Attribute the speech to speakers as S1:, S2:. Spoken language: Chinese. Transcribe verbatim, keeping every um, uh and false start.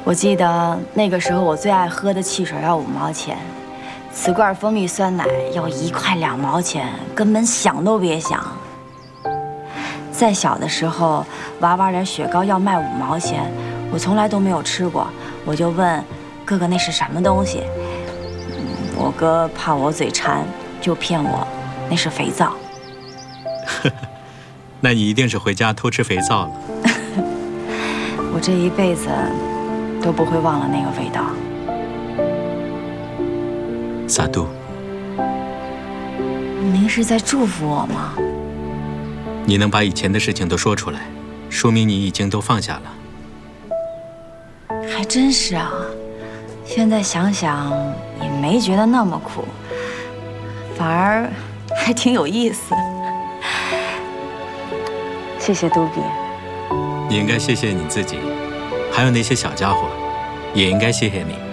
S1: 我记得那个时候，我最爱喝的汽水要五毛钱，瓷罐蜂蜜酸奶要一块两毛钱，根本想都别想。再小的时候，娃娃脸雪糕要卖五毛钱，我从来都没有吃过，我就问哥哥那是什么东西。我哥怕我嘴馋，就骗我那是肥皂。
S2: 那你一定是回家偷吃肥皂了。
S1: 我这一辈子都不会忘了那个味道。
S2: 萨杜，
S1: 您是在祝福我吗？
S2: 你能把以前的事情都说出来，说明你已经都放下了。
S1: 还真是啊，现在想想也没觉得那么苦，反而还挺有意思。谢谢杜比。
S2: 你应该谢谢你自己，还有那些小家伙，也应该谢谢你。